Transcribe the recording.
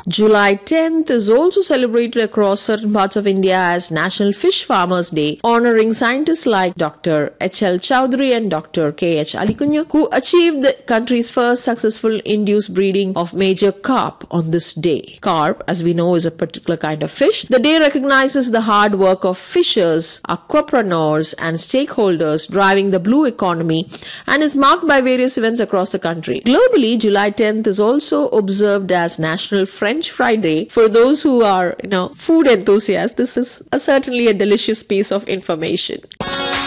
July 10th is also celebrated across certain parts of India as National Fish Farmers Day, honoring scientists like Dr. H.L. Chowdhury and Dr. K.H. Alikunju, who achieved the country's first successful induced breeding of major carp on this day. Carp, as we know, is a particular kind of fish. The day recognizes the hard work of fishers, aquapreneurs, and stakeholders driving the blue economy and is marked by various events across the country. Globally, July 10th is also observed as National French Fry Day. For those who are, food enthusiasts, this is certainly a delicious piece of information.